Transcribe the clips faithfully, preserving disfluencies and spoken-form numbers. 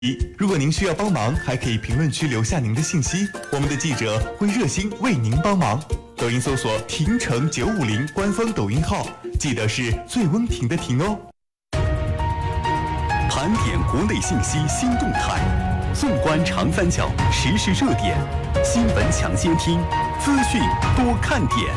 如果您需要帮忙，还可以评论区留下您的信息，我们的记者会热心为您帮忙。抖音搜索婷城九五零官方抖音号，记得是醉翁亭的亭哦。 盘点国内信息新动态，纵观长三角时事热点，新闻抢先听，资讯多看点。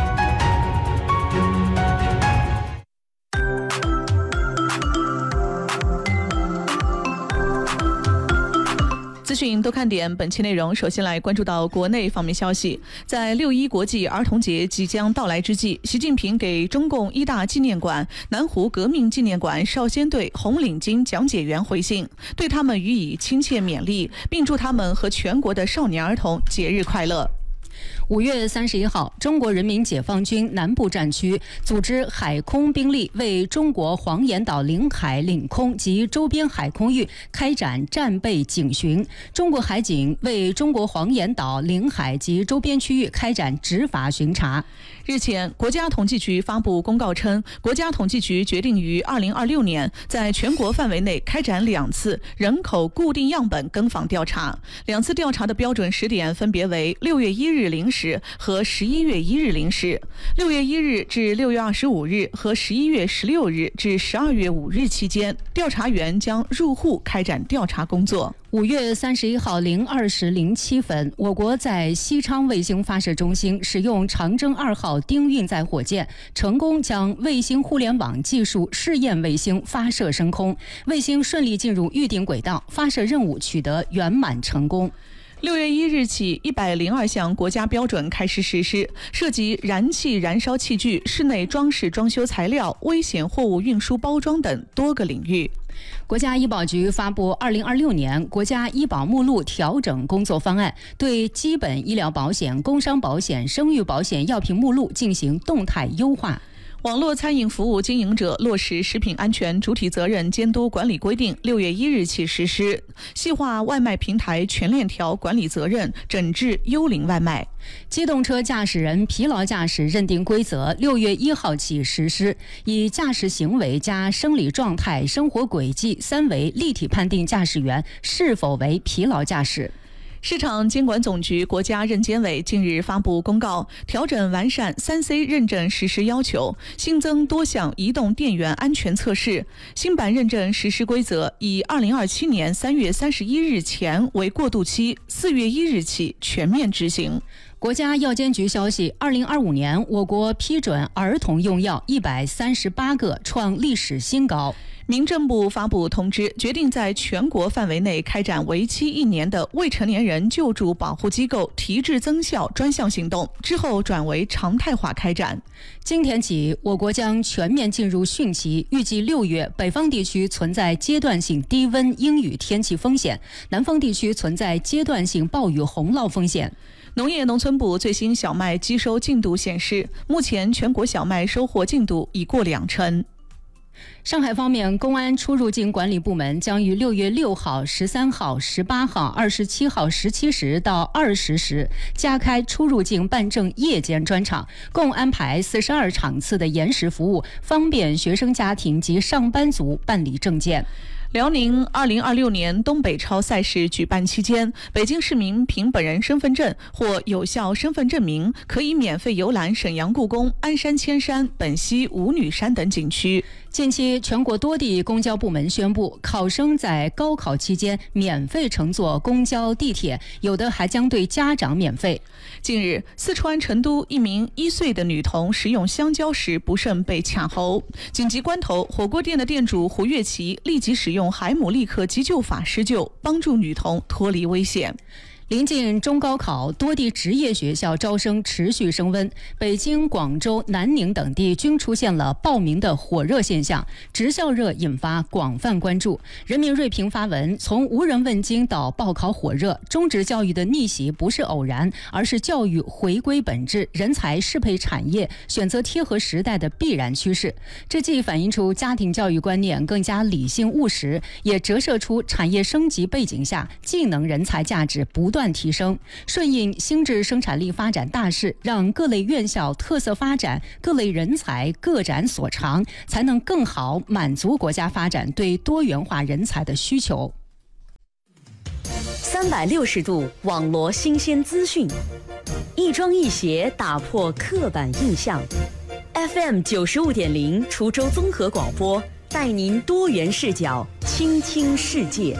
资讯多看点，本期内容首先来关注到国内方面消息。在六一国际儿童节即将到来之际，习近平给中共一大纪念馆、南湖革命纪念馆少先队红领巾讲解员回信，对他们予以亲切勉励，并祝他们和全国的少年儿童节日快乐。 五月三十一号，中国人民解放军南部战区组织海空兵力为中国黄岩岛领海、领空及周边海空域开展战备警巡，中国海警为中国黄岩岛领海及周边区域开展执法巡查。 日前，国家统计局发布公告称，国家统计局决定于二零二六年在全国范围内开展两次人口固定样本跟访调查，两次调查的标准时点分别为六月一日零时和十一月一日零时，六月一日至六月二十五日和十一月十六日至十二月五日期间，调查员将入户开展调查工作。 五月三十一号零二时零七分，我国在西昌卫星发射中心使用长征二号丁运载火箭，成功将卫星互联网技术试验卫星发射升空，卫星顺利进入预定轨道，发射任务取得圆满成功。 六月一日起，一百零二项国家标准开始实施，涉及燃气燃烧器具、室内装饰装修材料、危险货物运输包装等多个领域。 国家医保局发布二零二六年国家医保目录调整工作方案，对基本医疗保险、工伤保险、生育保险药品目录进行动态优化。 网络餐饮服务经营者落实食品安全主体责任监督管理规定，六月一日起实施，细化外卖平台全链条管理责任，整治幽灵外卖。 机动车驾驶人疲劳驾驶认定规则六月一号起实施，以驾驶行为加生理状态、生活轨迹三维立体判定驾驶员是否为疲劳驾驶。 市场监管总局国家认监委近日发布公告，调整完善 三 C 认证实施要求，新增多项移动电源安全测试。新版认证实施规则以二零二七年三月三十一日前为过渡期，四月一日起全面执行。 国家药监局消息，二零二五年我国批准儿童用药一百三十八个，创历史新高。 民政部发布通知，决定在全国范围内开展为期一年的未成年人救助保护机构提质增效专项行动，之后转为常态化开展。 今天起，我国将全面进入汛期，预计六月北方地区存在阶段性低温阴雨天气风险，南方地区存在阶段性暴雨洪涝风险。 农业农村部最新小麦机收进度显示，目前全国小麦收获进度已过两成。 上海方面，公安出入境管理部门将于六月六号、十三号、十八号、二十七号十七时到二十时加开出入境办证夜间专场，共安排四十二场次的延时服务，方便学生家庭及上班族办理证件。 辽宁二零二六年东北超赛事举办期间，北京市民凭本人身份证或有效身份证明，可以免费游览沈阳故宫、鞍山千山、本溪五女山等景区。 近期，全国多地公交部门宣布，考生在高考期间免费乘坐公交、地铁，有的还将对家长免费。 近日，四川成都一名一岁的女童食用香蕉时不慎被卡喉，紧急关头，火锅店的店主胡月琪立即使用海姆立克急救法施救，帮助女童脱离危险。 临近中高考，多地职业学校招生持续升温，北京、广州、南宁等地均出现了报名的火热现象，职校热引发广泛关注。人民锐评发文，从无人问津到报考火热，中职教育的逆袭不是偶然，而是教育回归本质、人才适配产业、选择贴合时代的必然趋势。这既反映出家庭教育观念更加理性务实，也折射出产业升级背景下技能人才价值不断不断提升，顺应新质生产力发展大势，让各类院校特色发展，各类人才各展所长，才能更好满足国家发展对多元化人才的需求。 三百六十度网罗新鲜资讯，一庄一协打破刻板印象。F M 九十五点零滁州综合广播，带您多元视角倾听世界。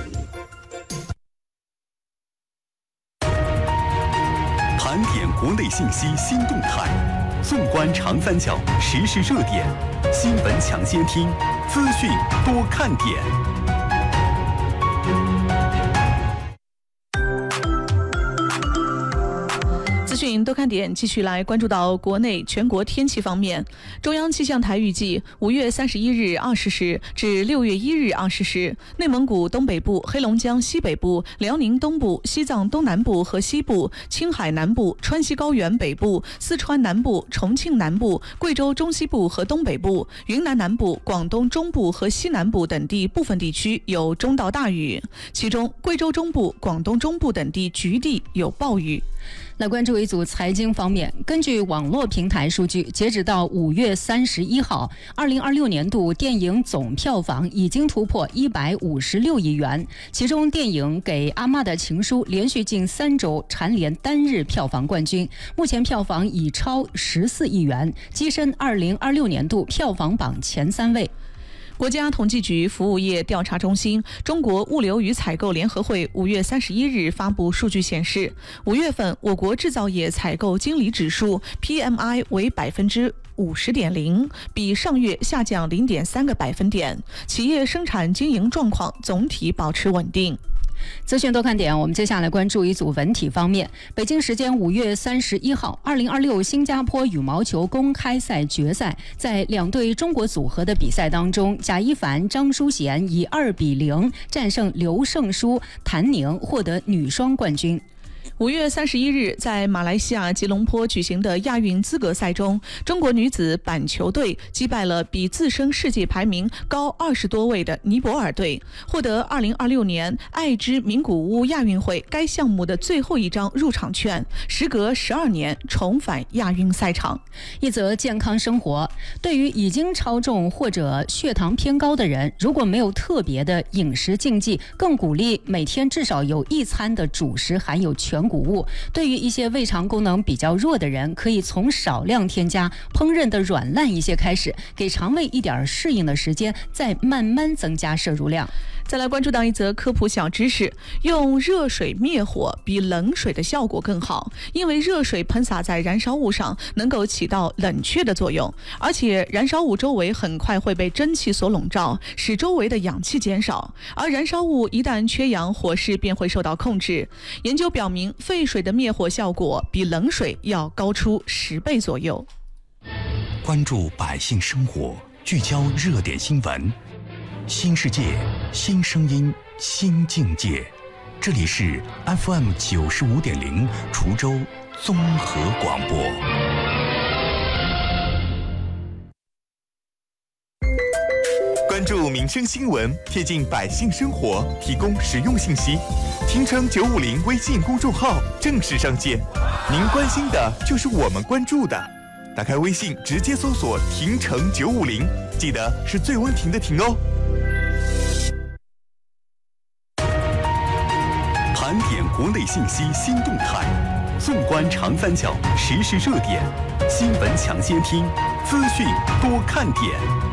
盘点国内信息新动态，纵观长三角时事热点，新闻抢先听，资讯多看点。 资讯多看点，继续来关注到国内全国天气方面。中央气象台预计，五月三十一日二十时至六月一日二十时，内蒙古东北部、黑龙江西北部、辽宁东部、西藏东南部和西部、青海南部、川西高原北部、四川南部、重庆南部、贵州中西部和东北部、云南南部、广东中部和西南部等地部分地区有中到大雨，其中贵州中部、广东中部等地局地有暴雨。 来关注一组财经方面，根据网络平台数据，截止到五月三十一号，二零二六年度电影总票房已经突破一百五十六亿元，其中电影《给阿妈的情书》连续近三周蝉联单日票房冠军，目前票房已超十四亿元，跻身二零二六年度票房榜前三位。 国家统计局服务业调查中心、中国物流与采购联合会五月三十一日发布数据显示，五月份我国制造业采购经理指数 P M I 为百分之五十点零，比上月下降零点三个百分点，企业生产经营状况总体保持稳定。 资讯多看点，我们接下来关注一组文体方面。北京时间五月三十一号，二零二六新加坡羽毛球公开赛决赛，在两队中国组合的比赛当中，贾一凡、张淑娴以二比零战胜刘胜书、谭宁，获得女双冠军。 五月三十一日，在马来西亚吉隆坡举行的亚运资格赛中，中国女子板球队击败了比自身世界排名高二十多位的尼泊尔队，获得二零二六年爱知名古屋亚运会该项目的最后一张入场券，时隔十二年重返亚运赛场。 一则健康生活，对于已经超重或者血糖偏高的人，如果没有特别的饮食禁忌，更鼓励每天至少有一餐的主食含有全谷物。对于一些胃肠功能比较弱的人，可以从少量添加，烹饪的软烂一些开始，给肠胃一点适应的时间，再慢慢增加摄入量。 再来关注到一则科普小知识，用热水灭火比冷水的效果更好，因为热水喷洒在燃烧物上能够起到冷却的作用，而且燃烧物周围很快会被蒸汽所笼罩，使周围的氧气减少，而燃烧物一旦缺氧，火势便会受到控制。研究表明，沸水的灭火效果比冷水要高出十倍左右。 关注百姓生活，聚焦热点新闻，新世界，新声音，新境界。这里是 F M 九十五点零滁州综合广播。 关注民生新闻，贴近百姓生活，提供实用信息。听城九五零微信公众号正式上线，您关心的就是我们关注的。打开微信，直接搜索“听城九五零”，记得是最温婷的婷哦。 盘点国内信息新动态，纵观长三角时事热点，新闻抢先听，资讯多看点。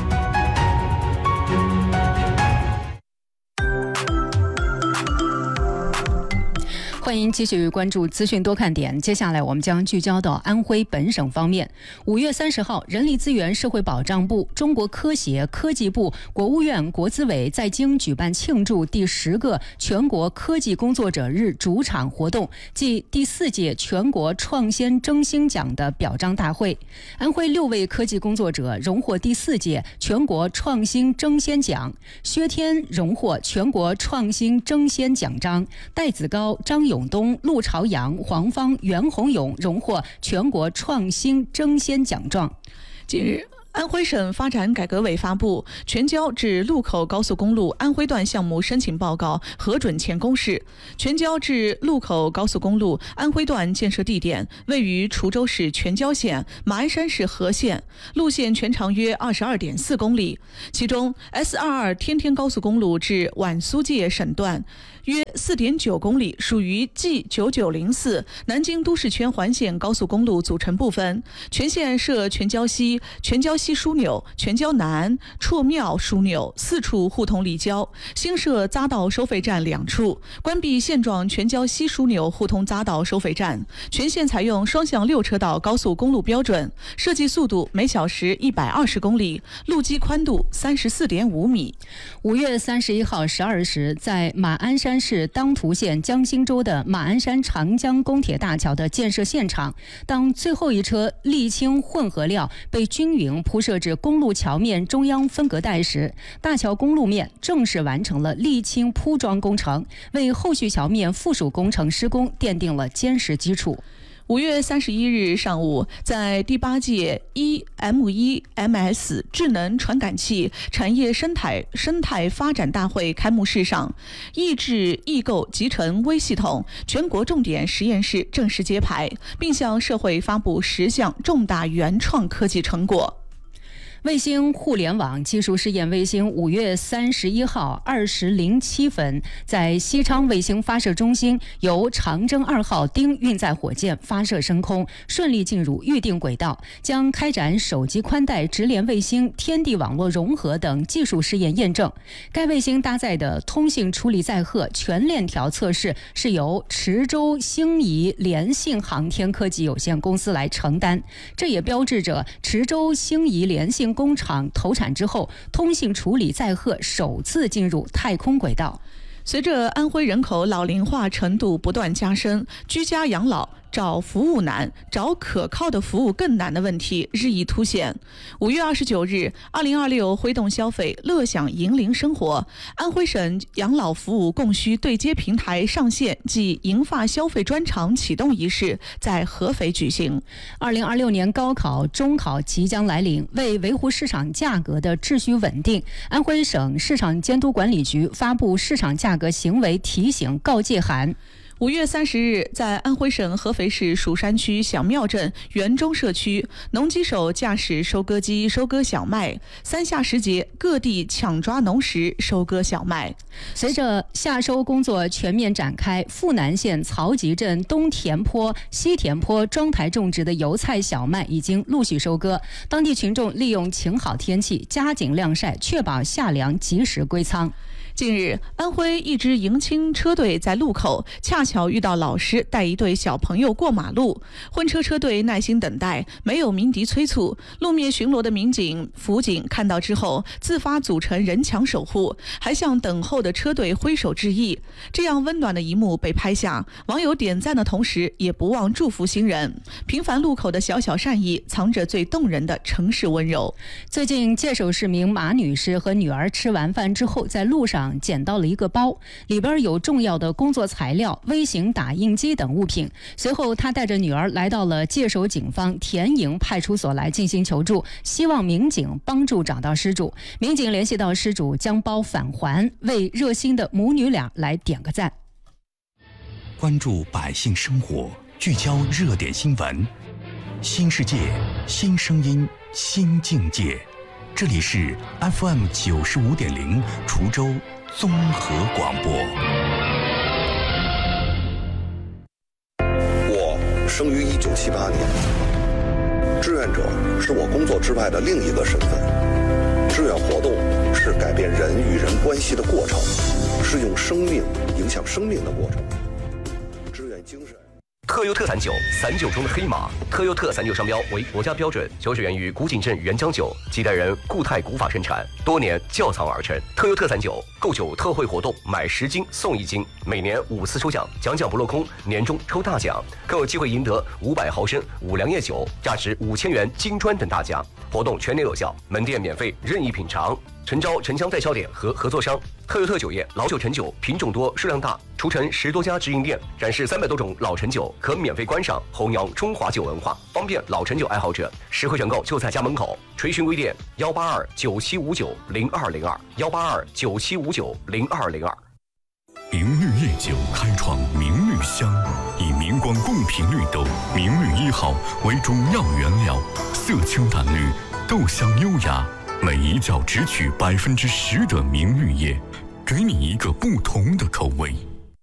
欢迎继续关注资讯多看点。接下来我们将聚焦到安徽本省方面。五月三十号，人力资源社会保障部、中国科协科技部、国务院国资委在京举办庆祝第十个全国科技工作者日主场活动暨第四届全国创新征星奖的表彰大会。安徽六位科技工作者荣获第四届全国创新争先奖，薛天荣获全国创新争先奖章，戴子高、张永东、陆朝阳、黄芳、袁洪勇荣获全国创新争先奖状。 近日，安徽省发展改革委发布全交至路口高速公路安徽段项目申请报告核准前公示。全交至路口高速公路安徽段建设地点位于滁州市全交县、马鞍山市和县，路线全长约 二十二点四公里。其中 S 二二天天高速公路至皖苏界省段约四点九公里，属于 G 九九零四南京都市圈环线高速公路组成部分。全线设全郊西、全郊西枢纽、全郊南、绰庙枢纽四处互通立交，新设匝道收费站两处，关闭现状全郊西枢纽互通匝道收费站。全线采用双向六车道高速公路标准，设计速度每小时一百二十公里，路基宽度三十四点五米。 五月三十一号十二时，在马鞍山市当涂县江心洲的马鞍山长江公铁大桥的建设现场，当最后一车沥青混合料被均匀铺设至公路桥面中央分隔带时，大桥公路面正式完成了沥青铺装工程，为后续桥面附属工程施工奠定了坚实基础。 五月三十一日上午，在第八届 E M 一 M S 智能传感器产业生态生态发展大会开幕式上，易智易购集成微系统全国重点实验室正式揭牌，并向社会发布十项重大原创科技成果。 卫星互联网技术试验卫星五月三十一号二时零七分，在西昌卫星发射中心由长征二号丁运载火箭发射升空，顺利进入预定轨道，将开展手机宽带直连卫星、天地网络融合等技术试验验证。该卫星搭载的通信处理载荷全链条测试是由池州星移联信航天科技有限公司来承担，这也标志着池州星移联信工厂投产之后，通信处理载荷首次进入太空轨道。 随着安徽人口老龄化程度不断加深，居家养老找服务难，找可靠的服务更难的问题日益凸显。五月二十九日，二零二六挥动消费，乐享银龄生活。安徽省养老服务供需对接平台上线暨银发消费专场启动仪式在合肥举行。 二零二六年高考、中考即将来临，为维护市场价格的秩序稳定，安徽省市场监督管理局发布市场价格行为提醒告诫函。 五月三十日，在安徽省合肥市蜀山区响庙镇园中社区，农机手驾驶收割机收割小麦，三下时节，各地抢抓农时收割小麦。 随着夏收工作全面展开，富南县曹集镇东田坡、西田坡庄台种植的油菜、小麦已经陆续收割，当地群众利用晴好天气加紧晾晒，确保夏粮及时归仓。 近日，安徽一支迎亲车队在路口恰巧遇到老师带一对小朋友过马路，婚车车队耐心等待，没有鸣笛催促。路面巡逻的民警、辅警看到之后，自发组成人墙守护，还向等候的车队挥手致意。这样温暖的一幕被拍下，网友点赞的同时，也不忘祝福新人。平凡路口的小小善意，藏着最动人的城市温柔。 最近，界首市民马女士和女儿吃完饭之后，在路上捡到了一个包，里边有重要的工作材料、微型打印机等物品。随后，她带着女儿来到了界首警方田营派出所来进行求助，希望民警帮助找到失主。民警联系到失主，将包返还，为热心的母女俩来点个赞。 关注百姓生活，聚焦热点新闻，新世界，新声音，新境界。这里是 F M 九十五点零滁州综合广播。 我生于一九七八年，志愿者是我工作之外的另一个身份。志愿活动是改变人与人关系的过程，是用生命影响生命的过程。志愿精神。 特优特散酒，散酒中的黑马。特优特散酒商标为国家标准，酒始源于古井镇原浆酒，几代人固态古法生产，多年窖藏而成。特优特散酒购酒特惠活动，买十斤送一斤，每年五次抽奖，奖奖不落空，年终抽大奖，更有机会赢得五百毫升五粮液酒，价值五千元金砖等大奖。活动全年有效，门店免费任意品尝。诚招城乡代销点和合作商。特优特酒业老酒陈酒品种多数量大，除陈十多家直营店，展示三百多种老陈酒，可免费观赏，弘扬中华酒文化，方便老陈酒爱好者。实惠选购就在家门口。垂询微店幺八二九七五九零二零二幺八二九七五九零二零二。 明绿夜酒开创明绿香，以明光贡品绿豆明绿一号为主要原料，色清淡绿，豆香优雅。每一角只取百分之十的明绿叶，给你一个不同的口味。